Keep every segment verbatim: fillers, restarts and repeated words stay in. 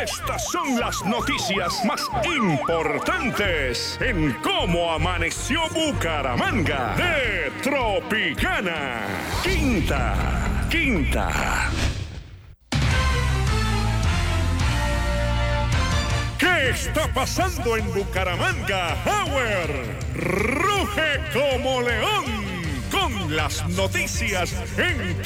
Estas son las noticias más importantes en cómo amaneció Bucaramanga de Tropicana. Quinta, quinta. ¿Qué está pasando en Bucaramanga? Howard ruge como león con las noticias en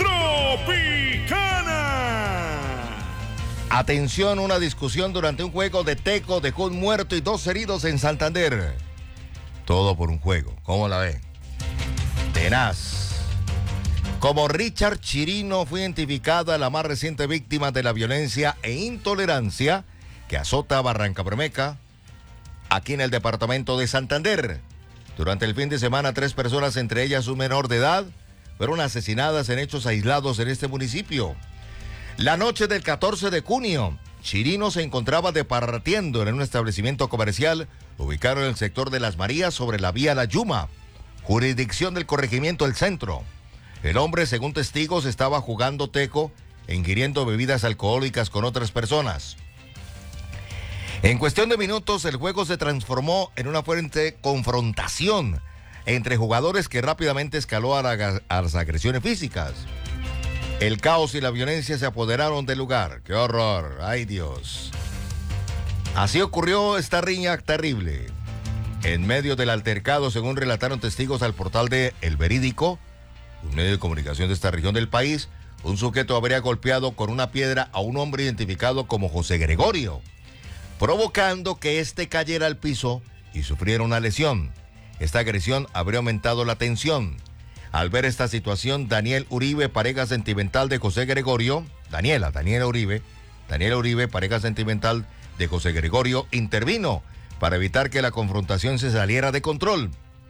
Tropicana. Atención, una discusión durante un juego de Teco dejó un muerto y dos heridos en Santander. Todo por un juego, ¿cómo la ven? Tenaz. Como Richard Chirino fue identificada la más reciente víctima de la violencia e intolerancia que azota Barrancabermeja, aquí en el departamento de Santander. Durante el fin de semana, tres personas, entre ellas un menor de edad, fueron asesinadas en hechos aislados en este municipio. La noche del catorce de junio, Chirino se encontraba departiendo en un establecimiento comercial ubicado en el sector de Las Marías sobre la vía La Yuma, jurisdicción del corregimiento El Centro. El hombre, según testigos, estaba jugando teco e ingiriendo bebidas alcohólicas con otras personas. En cuestión de minutos, el juego se transformó en una fuerte confrontación entre jugadores que rápidamente escaló a, la, a las agresiones físicas. El caos y la violencia se apoderaron del lugar. ¡Qué horror! ¡Ay, Dios! Así ocurrió esta riña terrible. En medio del altercado, según relataron testigos al portal de El Verídico, un medio de comunicación de esta región del país, un sujeto habría golpeado con una piedra a un hombre identificado como José Gregorio, provocando que éste cayera al piso y sufriera una lesión. Esta agresión habría aumentado la tensión. Al ver esta situación, Daniel Uribe, pareja sentimental de José Gregorio, Daniela, Daniela Uribe, Daniela Uribe, pareja sentimental de José Gregorio, intervino para evitar que la confrontación se saliera de control.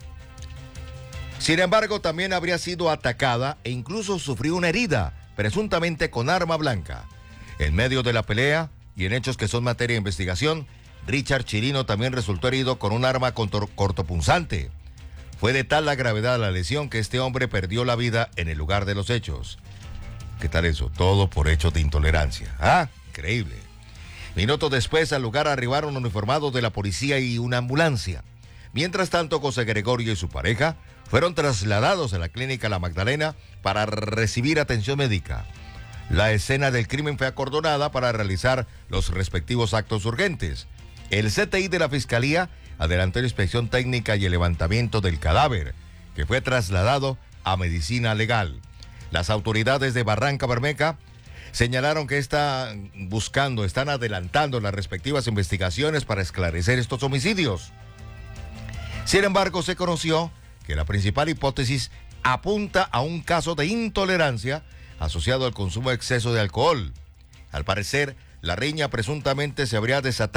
Sin embargo, también habría sido atacada e incluso sufrió una herida, presuntamente con arma blanca. En medio de la pelea y en hechos que son materia de investigación, Richard Chirino también resultó herido con un arma cortopunzante. Fue de tal la gravedad de la lesión que este hombre perdió la vida en el lugar de los hechos. ¿Qué tal eso? Todo por hechos de intolerancia. ¡Ah! Increíble. Minutos después, al lugar arribaron uniformados de la policía y una ambulancia. Mientras tanto, José Gregorio y su pareja fueron trasladados a la clínica La Magdalena para recibir atención médica. La escena del crimen fue acordonada para realizar los respectivos actos urgentes. El C T I de la Fiscalía adelantó la inspección técnica y el levantamiento del cadáver, que fue trasladado a medicina legal. Las autoridades de Barrancabermeja señalaron que están buscando, están adelantando las respectivas investigaciones para esclarecer estos homicidios. Sin embargo, se conoció que la principal hipótesis apunta a un caso de intolerancia asociado al consumo de exceso de alcohol. Al parecer, la riña presuntamente se habría desatado